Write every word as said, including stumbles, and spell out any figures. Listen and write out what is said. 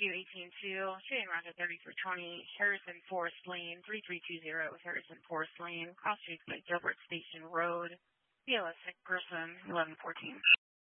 Q eighteen two, shooting Roger thirty-three twenty, Harrison Forest Lane, three three two zero, Harrison Forest Lane, cross streets by Gilbert Station Road, B L S sick person, eleven fourteen.